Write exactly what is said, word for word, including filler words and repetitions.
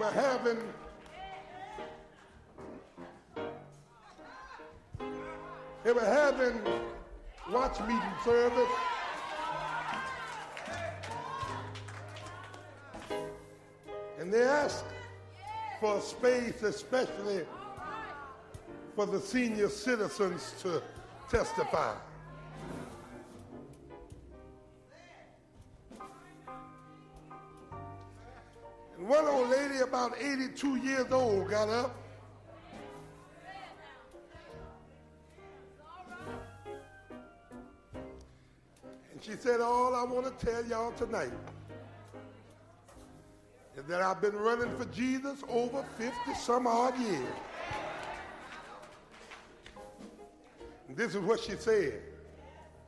were having they were having watch meeting service. And they asked for a space, especially for the senior citizens to testify. And one old lady, about eighty-two years old, got up and she said, all I want to tell y'all tonight is that I've been running for Jesus over fifty some odd years. And this is what she said.